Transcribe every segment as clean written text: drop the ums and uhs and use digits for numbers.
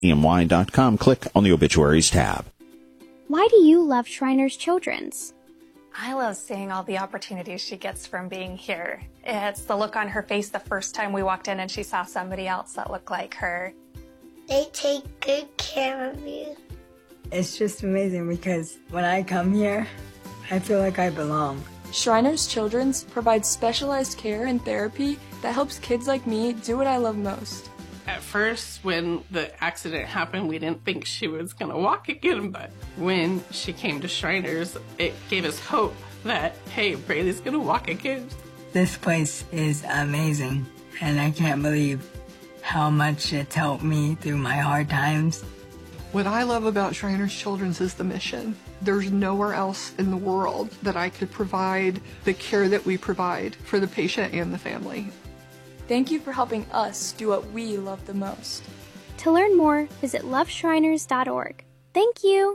EMY.com. Click on the Obituaries tab. Why do you love Shriners Children's? I love seeing all the opportunities she gets from being here. It's the look on her face the first time we walked in and she saw somebody else that looked like her. They take good care of you. It's just amazing because when I come here, I feel like I belong. Shriners Children's provides specialized care and therapy that helps kids like me do what I love most. At first, when the accident happened, we didn't think she was going to walk again, but when she came to Shriners, it gave us hope that, hey, Braylee's going to walk again. This place is amazing, and I can't believe how much it's helped me through my hard times. What I love about Shriners Children's is the mission. There's nowhere else in the world that I could provide the care that we provide for the patient and the family. Thank you for helping us do what we love the most. To learn more, visit loveshriners.org. Thank you.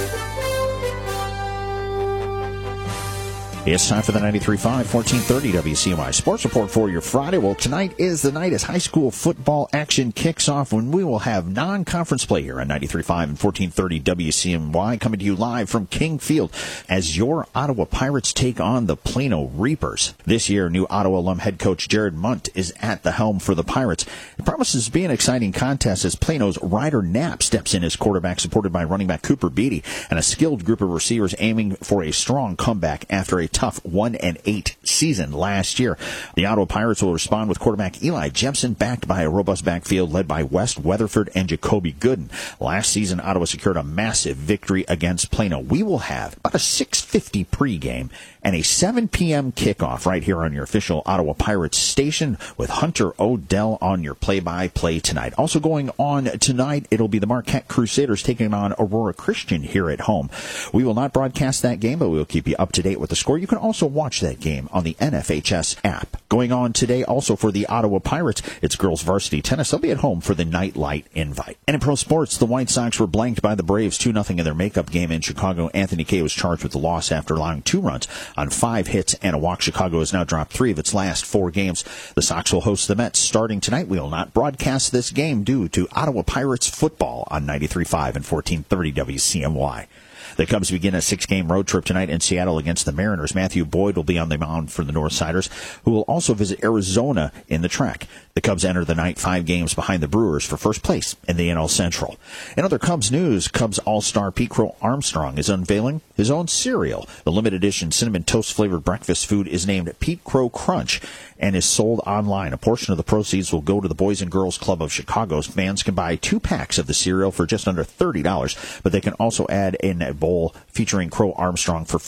It's time for the 93.5, 1430 WCMI Sports Report for your Friday. Well, tonight is the night as high school football action kicks off when we will have non-conference play here on 93.5 and 1430 WCMY coming to you live from King Field as your Ottawa Pirates take on the Plano Reapers. This year, new Ottawa alum head coach Jared Munt is at the helm for the Pirates. It promises to be an exciting contest as Plano's Ryder Knapp steps in as quarterback, supported by running back Cooper Beatty and a skilled group of receivers aiming for a strong comeback after a tough 1-8 season last year. The Ottawa Pirates will respond with quarterback Eli Jepson, backed by a robust backfield led by West Weatherford and Jacoby Gooden. Last season, Ottawa secured a massive victory against Plano. We will have about a 6:50 pregame and a 7 p.m. kickoff right here on your official Ottawa Pirates station with Hunter O'Dell on your play-by-play tonight. Also going on tonight, it'll be the Marquette Crusaders taking on Aurora Christian here at home. We will not broadcast that game, but we will keep you up to date with the score. You can also watch that game on the NFHS app. Going on today also for the Ottawa Pirates, it's girls varsity tennis. They'll be at home for the Nightlight Invite. And in pro sports, the White Sox were blanked by the Braves 2-0 in their makeup game in Chicago. Anthony Kay was charged with the loss after allowing 2 runs on 5 hits and a walk. Chicago has now dropped 3 of its last 4 games. The Sox will host the Mets starting tonight. We will not broadcast this game due to Ottawa Pirates football on 93.5 and 1430 WCMY. The Cubs begin a 6-game road trip tonight in Seattle against the Mariners. Matthew Boyd will be on the mound for the Northsiders, who will also visit Arizona in the Trek. The Cubs enter the night 5 games behind the Brewers for first place in the NL Central. In other Cubs news, Cubs All-Star Pete Crow Armstrong is unveiling his own cereal. The limited edition cinnamon toast-flavored breakfast food is named Pete Crow Crunch and is sold online. A portion of the proceeds will go to the Boys and Girls Club of Chicago. Fans can buy 2 packs of the cereal for just under $30, but they can also add in a bowl featuring Crow Armstrong for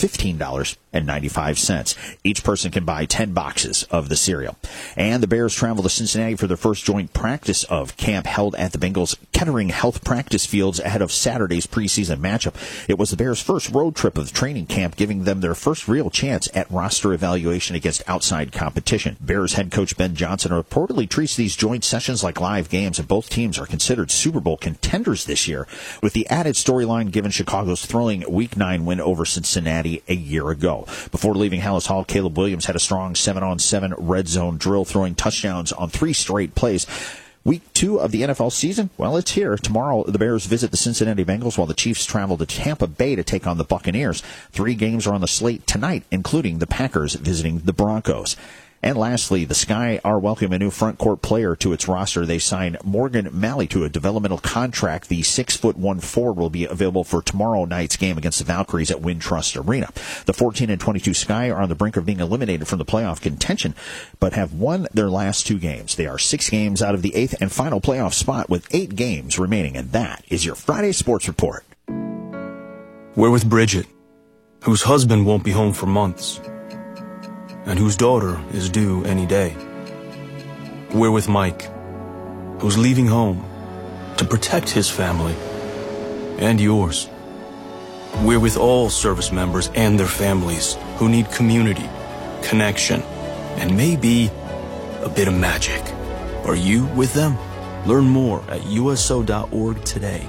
$15.95. Each person can buy 10 boxes of the cereal. And the Bears travel to Cincinnati for their first joint practice of camp held at the Bengals Kettering Health Practice Fields ahead of Saturday's preseason matchup. It was the Bears' first road trip of training camp, giving them their first real chance at roster evaluation against outside competition. Bears head coach Ben Johnson reportedly treats these joint sessions like live games, and both teams are considered Super Bowl contenders this year, with the added storyline given Chicago's thrilling Week 9 win over Cincinnati a year ago. Before leaving Hallis Hall, Caleb Williams had a strong 7-on-7 red zone drill, throwing touchdowns on 3 straight plays. Week 2 of the NFL season, well, it's here. Tomorrow, the Bears visit the Cincinnati Bengals while the Chiefs travel to Tampa Bay to take on the Buccaneers. 3 games are on the slate tonight, including the Packers visiting the Broncos. And lastly, the Sky are welcoming a new front court player to its roster. They signed Morgan Malley to a developmental contract. The 6'1" forward will be available for tomorrow night's game against the Valkyries at Wintrust Arena. The 14 and 22 Sky are on the brink of being eliminated from the playoff contention, but have won their last 2 games. They are 6 games out of the 8th and final playoff spot with 8 games remaining. And that is your Friday Sports Report. We're with Bridget, whose husband won't be home for months, and whose daughter is due any day. We're with Mike, who's leaving home to protect his family and yours. We're with all service members and their families who need community, connection, and maybe a bit of magic. Are you with them? Learn more at USO.org today.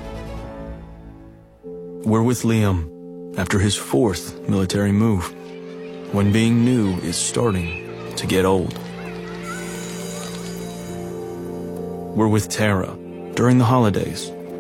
We're with Liam after his 4th military move, when being new is starting to get old. We're with Tara during the holidays